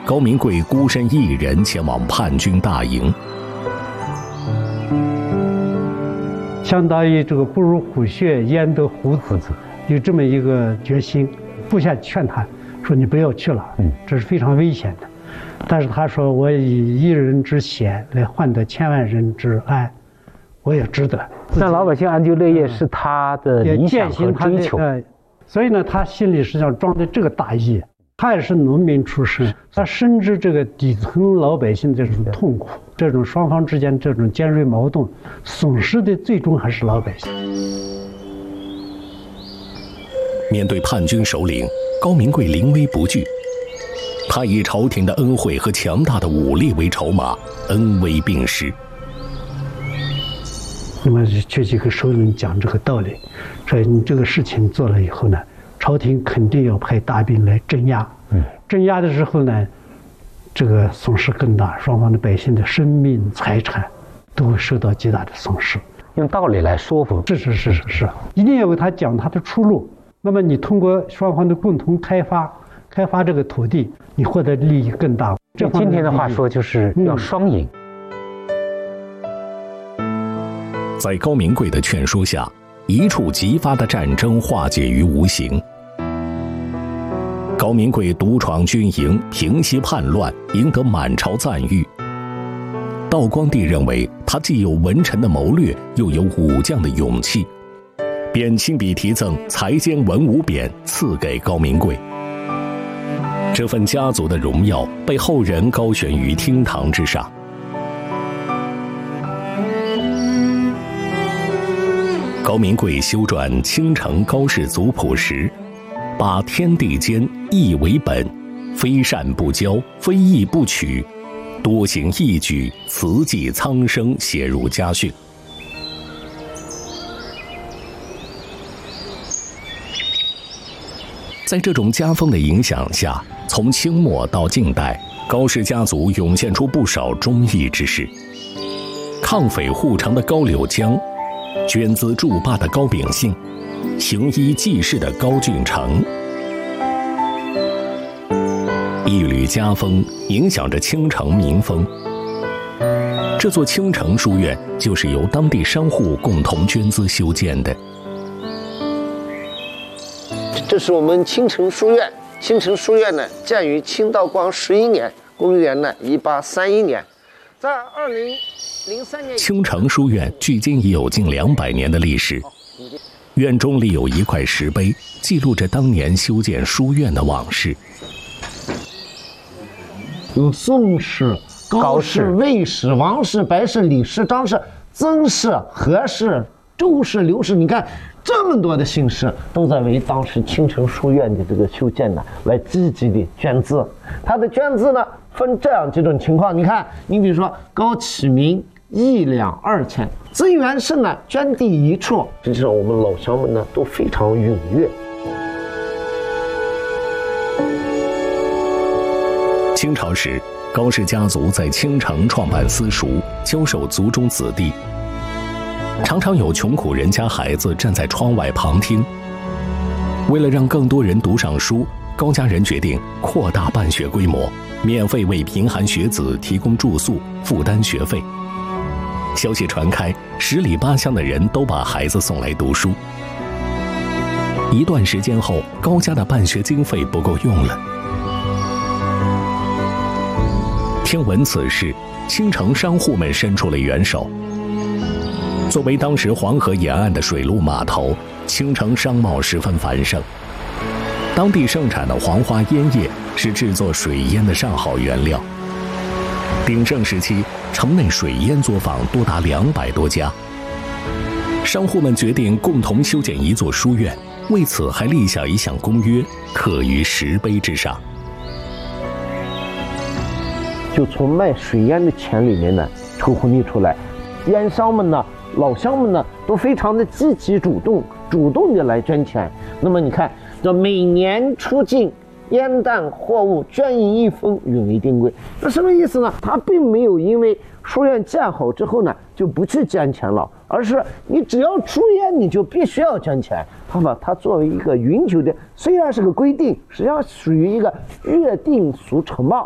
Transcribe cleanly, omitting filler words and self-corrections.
高明贵孤身一人前往叛军大营。 相当于这个不入虎穴焉得虎子，有这么一个决心。部下劝他说：“你不要去了，这是非常危险的。”但是他说：“我以一人之险来换得千万人之安，我也值得。” 让老百姓安居乐业是他的理想和追求。 所以呢，他心里实际上装的这个大义。他也是农民出身，他深知这个底层老百姓的这种痛苦，这种双方之间这种尖锐矛盾，损失的最终还是老百姓。 面对叛军首领，高明贵临危不惧，他以朝廷的恩惠和强大的武力为筹码，恩威并施。 那么去几个首领讲这个道理，说你这个事情做了以后呢，朝廷肯定要派大兵来镇压。镇压的时候呢，这个损失更大，双方的百姓的生命财产都会受到极大的损失。 用道理来说服， 是，一定要为他讲他的出路。那么你通过双方的共同开发这个土地，你获得利益更大。 用今天的话说，就是要双赢。 在高明贵的劝说下，一触即发的战争化解于无形。高明贵独闯军营，平息叛乱，赢得满朝赞誉。道光帝认为他既有文臣的谋略，又有武将的勇气，便亲笔题赠才兼文武匾赐给高明贵。这份家族的荣耀被后人高悬于厅堂之上。高明贵修撰《青城高氏族谱》时，把天地间义为本，非善不骄，非义不取，多行义举，慈济苍生写入家训。在这种家风的影响下，从清末到近代，高氏家族涌现出不少忠义之士。抗匪护城的高柳江，捐资助坝的高秉信，行医济世的高俊成，一缕家风影响着青城民风。这座青城书院就是由当地商户共同捐资修建的。 这是我们青城书院。青城书院呢，建于清道光11年，公元呢1831年，在2003年。 青城书院距今已有近200年的历史，院中立有一块石碑，记录着当年修建书院的往事。 有宋氏、高氏、魏氏、王氏、白氏、李氏、张氏、曾氏、何氏、周氏、刘氏，你看这么多的姓氏都在为当时青城书院的这个修建呢来积极的捐资。他的捐资呢分这样几种情况，你看，你比如说高启明1两2钱，曾元盛呢捐地1处，实际上我们老乡们呢都非常踊跃。 清朝时，高氏家族在青城创办私塾，教授族中子弟。常常有穷苦人家孩子站在窗外旁听。为了让更多人读上书，高家人决定扩大办学规模，免费为贫寒学子提供住宿，负担学费。消息传开，十里八乡的人都把孩子送来读书。一段时间后，高家的办学经费不够用了。听闻此事，青城商户们伸出了援手。作为当时黄河沿岸的水陆码头，青城商贸十分繁盛。当地盛产的黄花烟叶是制作水烟的上好原料。鼎盛时期，城内水烟作坊多达200多家。商户们决定共同修建一座书院，为此还立下一项公约，刻于石碑之上。 就从卖水烟的钱里面呢抽红利出来，烟商们呢、老乡们呢都非常的积极主动的来捐钱。那么你看，这每年出境烟弹货物捐1分，允为定规。那什么意思呢？他并没有因为书院建好之后呢就不去捐钱了，而是你只要出烟你就必须要捐钱。他把它作为一个永久的，虽然是个规定，实际上属于一个约定俗成吧。